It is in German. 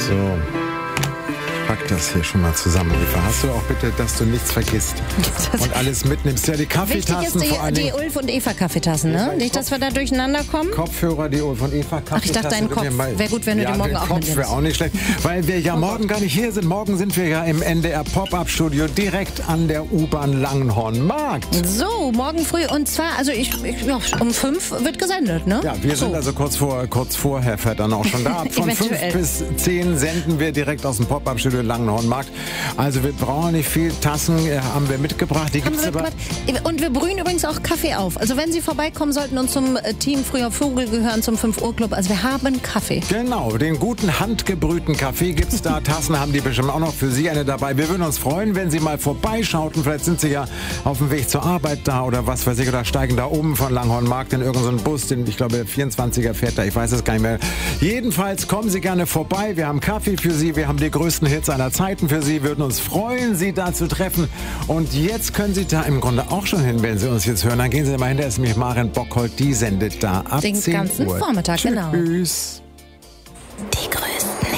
So. Pack das hier schon mal zusammen, Eva. Hast du auch bitte, dass du nichts vergisst und alles mitnimmst. Ja, die Kaffeetassen Wichtig vor allem. ist die Ulf und Eva Kaffeetassen, ne? Nicht, dass wir da durcheinander kommen. Kopfhörer, die Ulf und Eva Kaffeetassen. Ach, ich dachte, dein Kopf. Wäre gut, wenn du die morgen auch Kopf mitnimmst. wäre auch nicht schlecht, weil wir ja morgen gar nicht hier sind. Morgen sind wir ja im NDR Pop-Up-Studio direkt an der U-Bahn Langenhorn-Markt. So, morgen früh. Und zwar, also um 5 wird gesendet, ne? Ja, wir sind also kurz vorher fährt dann auch schon da. Von 5 bis 10 senden wir direkt aus dem Pop-Up-Studio Langenhorn-Markt. Also wir brauchen nicht viel. Tassen haben wir mitgebracht. Die gibt's aber. Und wir brühen übrigens auch Kaffee auf. Also wenn Sie vorbeikommen sollten und zum Team Früher Vogel gehören, zum 5 Uhr Club. Also wir haben Kaffee. Genau, den guten handgebrühten Kaffee gibt's da. Tassen haben die bestimmt auch noch für Sie eine dabei. Wir würden uns freuen, wenn Sie mal vorbeischauten. Vielleicht sind Sie ja auf dem Weg zur Arbeit da oder was weiß ich. Oder steigen da oben von Langenhorn-Markt in irgendeinen Bus. Den, ich glaube, der 24er fährt da. Ich weiß es gar nicht mehr. Jedenfalls kommen Sie gerne vorbei. Wir haben Kaffee für Sie. Wir haben die größten Hits aller Zeiten für Sie. Würden uns freuen, Sie da zu treffen. Und jetzt können Sie da im Grunde auch schon hin, wenn Sie uns jetzt hören. Dann gehen Sie mal hin, da ist nämlich Maren Bockholt, die sendet da ab 10 Uhr. Den ganzen Vormittag, genau. Tschüss.